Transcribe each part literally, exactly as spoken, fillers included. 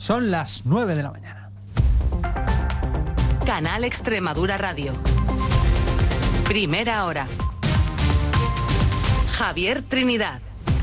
Son las nueve de la mañana. Canal Extremadura Radio. Primera hora. Javier Trinidad.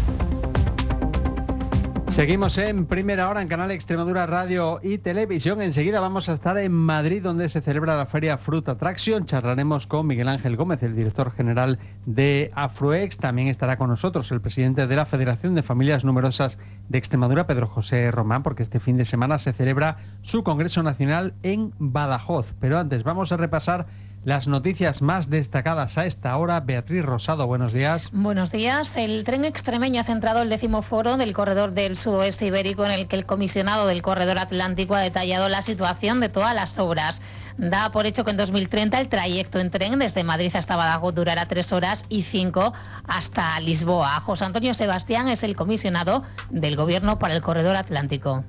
Seguimos en Primera Hora en Canal Extremadura Radio y Televisión. Enseguida vamos a estar en Madrid, donde se celebra la Feria Fruit Attraction. Charlaremos con Miguel Ángel Gómez, el director general de Afruex. También estará con nosotros el presidente de la Federación de Familias Numerosas de Extremadura, Pedro José Román, porque este fin de semana se celebra su Congreso Nacional en Badajoz. Pero antes vamos a repasar las noticias más destacadas a esta hora. Beatriz Rosado, buenos días. Buenos días. El tren extremeño ha centrado el décimo foro del corredor del sudoeste ibérico, en el que el comisionado del corredor atlántico ha detallado la situación de todas las obras. Da por hecho que en dos mil treinta el trayecto en tren desde Madrid hasta Badajoz durará tres horas y cinco hasta Lisboa. José Antonio Sebastián es el comisionado del Gobierno para el corredor atlántico.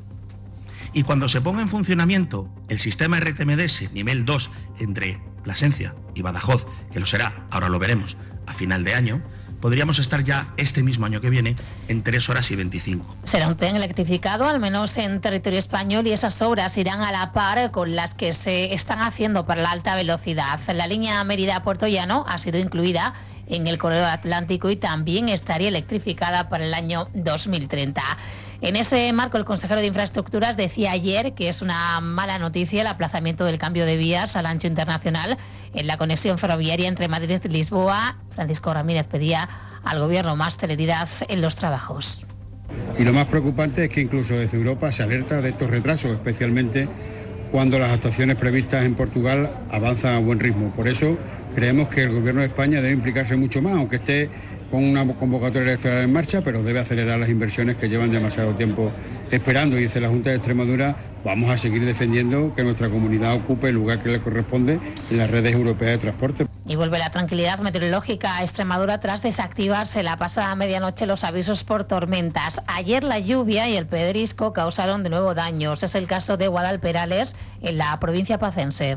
Y cuando se ponga en funcionamiento el sistema R T M D S nivel dos entre Plasencia y Badajoz, que lo será, ahora lo veremos, a final de año, podríamos estar ya este mismo año que viene en tres horas y veinticinco. Será un tren electrificado, al menos en territorio español, y esas obras irán a la par con las que se están haciendo para la alta velocidad. La línea Mérida-Puerto Llano ha sido incluida en el corredor atlántico y también estaría electrificada para el año dos mil treinta. En ese marco, el consejero de Infraestructuras decía ayer que es una mala noticia el aplazamiento del cambio de vías al ancho internacional en la conexión ferroviaria entre Madrid y Lisboa. Francisco Ramírez pedía al Gobierno más celeridad en los trabajos. Y lo más preocupante es que incluso desde Europa se alerta de estos retrasos, especialmente cuando las actuaciones previstas en Portugal avanzan a buen ritmo. Por eso creemos que el Gobierno de España debe implicarse mucho más, aunque esté con una convocatoria electoral en marcha, pero debe acelerar las inversiones que llevan demasiado tiempo esperando. Y desde la Junta de Extremadura vamos a seguir defendiendo que nuestra comunidad ocupe el lugar que le corresponde en las redes europeas de transporte. Y vuelve la tranquilidad meteorológica a Extremadura tras desactivarse la pasada medianoche los avisos por tormentas. Ayer la lluvia y el pedrisco causaron de nuevo daños. Es el caso de Guadalperales, en la provincia pacense.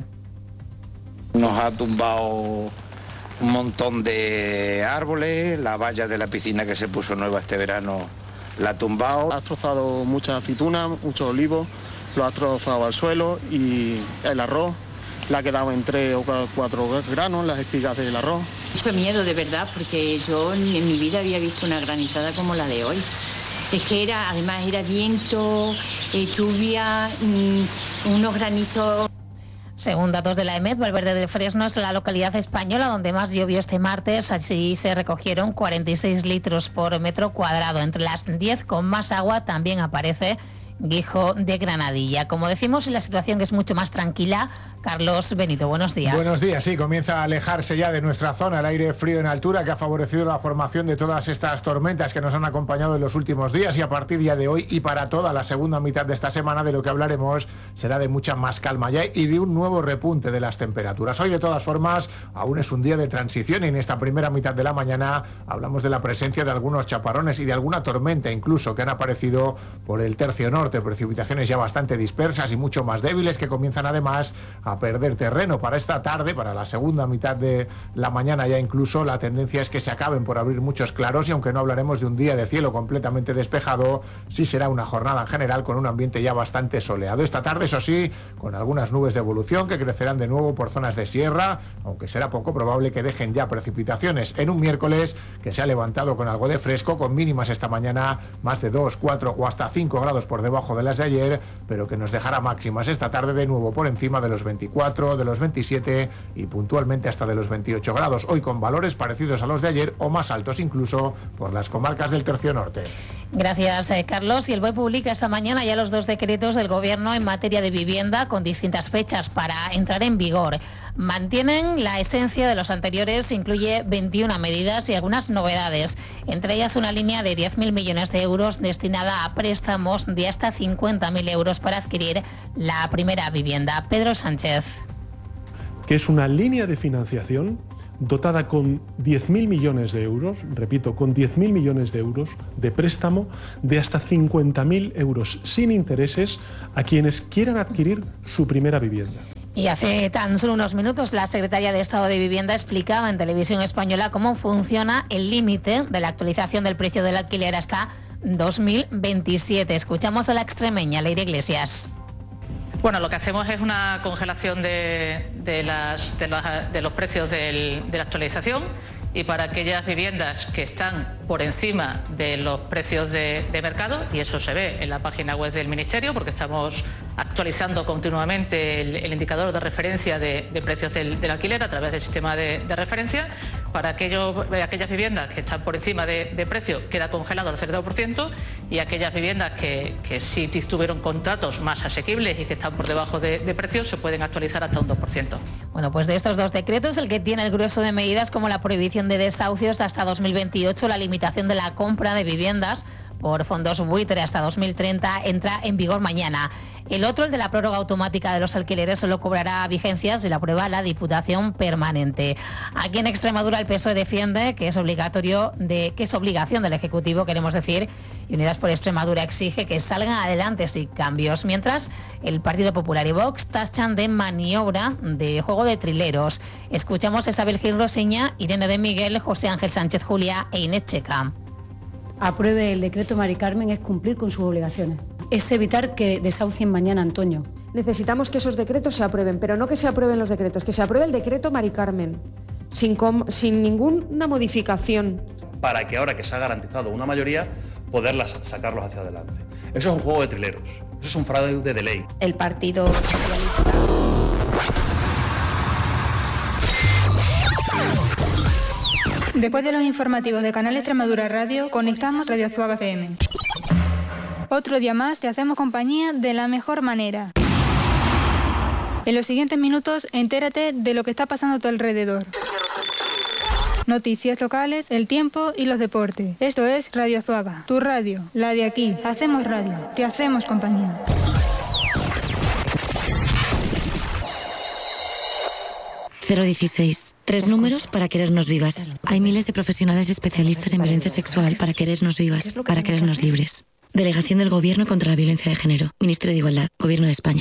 Nos ha tumbado un montón de árboles, la valla de la piscina que se puso nueva este verano la ha tumbado. Ha destrozado muchas aceitunas, muchos olivos, lo ha destrozado al suelo, y el arroz le ha quedado en tres o cuatro granos, las espigas del arroz. Mucho miedo, de verdad, porque yo en mi vida había visto una granizada como la de hoy. Es que era, además era viento, eh, lluvia, mmm, unos granizos. Según datos de la EMET, Valverde del Fresno es la localidad española donde más llovió este martes. Así se recogieron cuarenta y seis litros por metro cuadrado. Entre las diez con más agua también aparece Guijo de Granadilla. Como decimos, la situación es mucho más tranquila. Carlos Benito, buenos días. Buenos días, sí, comienza a alejarse ya de nuestra zona el aire frío en altura, que ha favorecido la formación de todas estas tormentas que nos han acompañado en los últimos días, y a partir ya de hoy y para toda la segunda mitad de esta semana de lo que hablaremos será de mucha más calma ya y de un nuevo repunte de las temperaturas. Hoy, de todas formas, aún es un día de transición, y en esta primera mitad de la mañana hablamos de la presencia de algunos chaparrones y de alguna tormenta incluso que han aparecido por el tercio norte, precipitaciones ya bastante dispersas y mucho más débiles que comienzan además a perder terreno. Para esta tarde, para la segunda mitad de la mañana ya incluso, la tendencia es que se acaben por abrir muchos claros, y aunque no hablaremos de un día de cielo completamente despejado, sí será una jornada en general con un ambiente ya bastante soleado. Esta tarde, eso sí, con algunas nubes de evolución que crecerán de nuevo por zonas de sierra, aunque será poco probable que dejen ya precipitaciones en un miércoles que se ha levantado con algo de fresco, con mínimas esta mañana más de dos, cuatro o hasta cinco grados por debajo de las de ayer, pero que nos dejará máximas esta tarde de nuevo por encima de los veinticuatro, de los veintisiete y puntualmente hasta de los veintiocho grados, hoy con valores parecidos a los de ayer o más altos incluso por las comarcas del tercio norte. Gracias, eh, Carlos. Y el B O E publica esta mañana ya los dos decretos del Gobierno en materia de vivienda con distintas fechas para entrar en vigor. Mantienen la esencia de los anteriores, incluye veintiuna medidas y algunas novedades, entre ellas una línea de diez mil millones de euros destinada a préstamos de hasta cincuenta mil euros para adquirir la primera vivienda. Pedro Sánchez. Que es una línea de financiación dotada con diez mil millones de euros, repito, con diez mil millones de euros de préstamo de hasta cincuenta mil euros sin intereses a quienes quieran adquirir su primera vivienda. Y hace tan solo unos minutos la secretaria de Estado de Vivienda explicaba en Televisión Española cómo funciona el límite de la actualización del precio del alquiler hasta dos mil veintisiete. Escuchamos a la extremeña Leire Iglesias. Bueno, lo que hacemos es una congelación de, de, las, de, los, de los precios del, de la actualización, y para aquellas viviendas que están por encima de los precios de, de mercado, y eso se ve en la página web del Ministerio, porque estamos actualizando continuamente el, el indicador de referencia de, de precios del, del alquiler a través del sistema de, de referencia. Para aquellos, aquellas viviendas que están por encima de, de precio queda congelado al setenta por ciento, y aquellas viviendas que, que sí tuvieron contratos más asequibles y que están por debajo de, de precios se pueden actualizar hasta un dos por ciento. Bueno, pues de estos dos decretos, el que tiene el grueso de medidas como la prohibición de desahucios hasta dos mil veintiocho, la limitación de la compra de viviendas por fondos buitre hasta dos mil treinta, entra en vigor mañana. El otro, el de la prórroga automática de los alquileres, solo cobrará vigencia si la aprueba la Diputación Permanente. Aquí en Extremadura el P S O E defiende que es obligatorio, de, que es obligación del Ejecutivo, queremos decir, y Unidas por Extremadura exige que salgan adelante sin cambios. Mientras, el Partido Popular y Vox tachan de maniobra de juego de trileros. Escuchamos a Isabel Gil Rosiña, Irene de Miguel, José Ángel Sánchez Julia e Inés Checa. Apruebe el decreto Mari Carmen es cumplir con sus obligaciones. Es evitar que desahucien mañana a Antonio. Necesitamos que esos decretos se aprueben, pero no que se aprueben los decretos, que se apruebe el decreto Mari Carmen, sin, com- sin ninguna modificación. Para que ahora que se ha garantizado una mayoría, poderlas sacarlos hacia adelante. Eso es un juego de trileros, eso es un fraude de ley. El Partido Socialista. Después de los informativos de Canal Extremadura Radio, conectamos Radio Zuaga F M. Otro día más te hacemos compañía de la mejor manera. En los siguientes minutos, entérate de lo que está pasando a tu alrededor. Noticias locales, el tiempo y los deportes. Esto es Radio Zuaga, tu radio, la de aquí. Hacemos radio, te hacemos compañía. cero dieciséis. Tres números para querernos vivas. Hay miles de profesionales especialistas en violencia sexual para querernos vivas, para querernos libres. Delegación del Gobierno contra la Violencia de Género. Ministerio de Igualdad. Gobierno de España.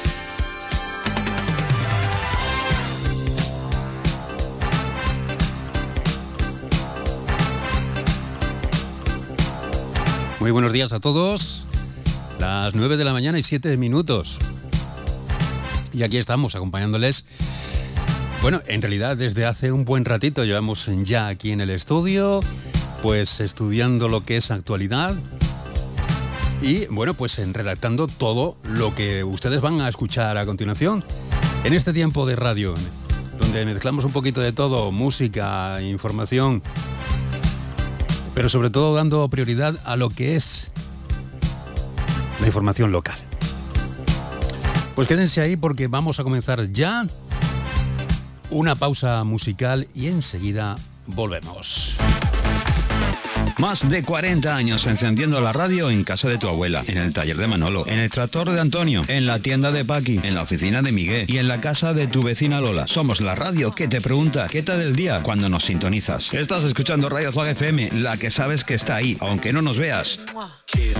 Muy buenos días a todos. Las nueve de la mañana y siete minutos. Y aquí estamos acompañándoles. Bueno, en realidad desde hace un buen ratito llevamos ya aquí en el estudio, pues estudiando lo que es actualidad y bueno, pues en redactando todo lo que ustedes van a escuchar a continuación en este tiempo de radio, donde mezclamos un poquito de todo, música, información, pero sobre todo dando prioridad a lo que es la información local. Pues quédense ahí porque vamos a comenzar ya. Una pausa musical y enseguida volvemos. Más de cuarenta años encendiendo la radio en casa de tu abuela, en el taller de Manolo, en el tractor de Antonio, en la tienda de Paqui, en la oficina de Miguel y en la casa de tu vecina Lola. Somos la radio que te pregunta qué tal el día cuando nos sintonizas. Estás escuchando Radio Zuaga F M, la que sabes que está ahí, aunque no nos veas.